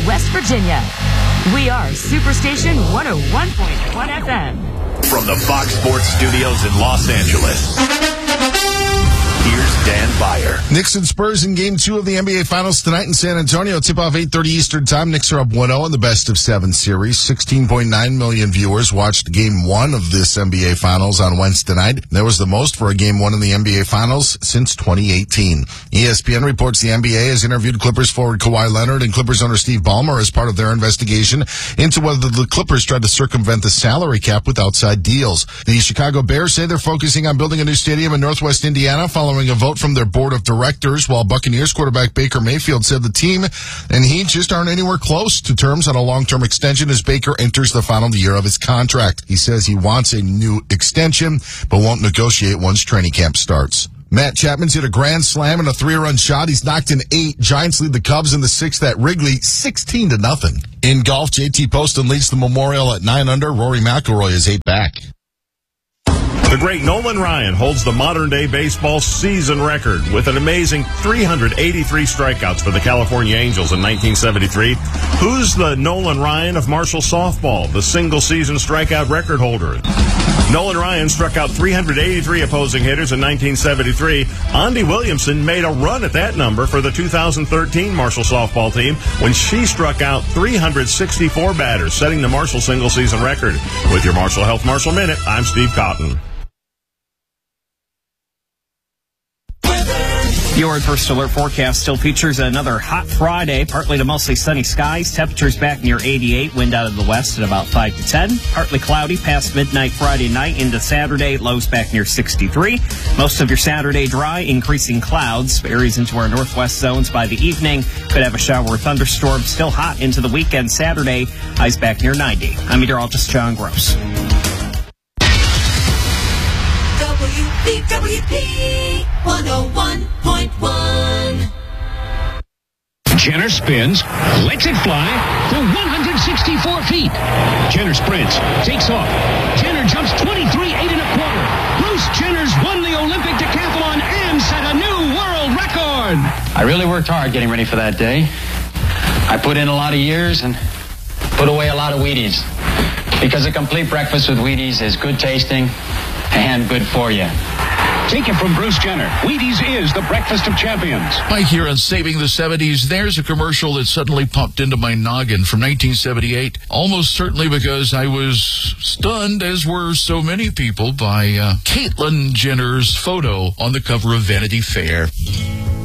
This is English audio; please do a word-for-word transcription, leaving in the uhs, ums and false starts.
West Virginia. We are Superstation one oh one point one F M. From the Fox Sports Studios in Los Angeles, here's Dan Beyer. Knicks and Spurs in Game two of the N B A Finals tonight in San Antonio. Tip-off eight thirty Eastern Time. Knicks are up one oh in the best-of-seven series. sixteen point nine million viewers watched Game one of this N B A Finals on Wednesday night. That was the most for a Game one in the N B A Finals since twenty eighteen. E S P N reports the N B A has interviewed Clippers forward Kawhi Leonard and Clippers owner Steve Ballmer as part of their investigation into whether the Clippers tried to circumvent the salary cap with outside deals. The Chicago Bears say they're focusing on building a new stadium in Northwest Indiana following a vote from their board of directors, while Buccaneers quarterback Baker Mayfield said the team and he just aren't anywhere close to terms on a long-term extension as Baker enters the final year of his contract. He says he wants a new extension, but won't negotiate once training camp starts. Matt Chapman's hit a grand slam and a three-run shot. He's knocked in eight. Giants lead the Cubs in the sixth at Wrigley, sixteen to nothing. In golf, J T Poston leads the Memorial at nine under. Rory McIlroy is eight back. The great Nolan Ryan holds the modern-day baseball season record with an amazing three hundred eighty-three strikeouts for the California Angels in nineteen seventy-three. Who's the Nolan Ryan of Marshall softball, the single-season strikeout record holder? Nolan Ryan struck out three hundred eighty-three opposing hitters in nineteen seventy-three. Andy Williamson made a run at that number for the two thousand thirteen Marshall softball team when she struck out three hundred sixty-four batters, setting the Marshall single-season record. With your Marshall Health Marshall Minute, I'm Steve Cotton. Your first alert forecast still features another hot Friday, partly to mostly sunny skies. Temperatures back near eighty-eight, wind out of the west at about five to ten. Partly cloudy past midnight Friday night into Saturday, lows back near sixty-three. Most of your Saturday dry, increasing clouds. Areas into our northwest zones by the evening. Could have a shower or thunderstorm. Still hot into the weekend Saturday, highs back near ninety. I'm meteorologist John Gross. W B W P one oh one point one. Jenner spins, lets it fly for one hundred sixty-four feet. Jenner sprints, takes off. Jenner jumps twenty-three eight and a quarter. Bruce Jenner's won the Olympic decathlon and set a new world record. I really worked hard getting ready for that day. I put in a lot of years and put away a lot of Wheaties. Because a complete breakfast with Wheaties is good tasting and good for you. Take it from Bruce Jenner. Wheaties is the breakfast of champions. Mike here on Saving the seventies. There's a commercial that suddenly popped into my noggin from nineteen seventy-eight. Almost certainly because I was stunned, as were so many people, by uh, Caitlyn Jenner's photo on the cover of Vanity Fair.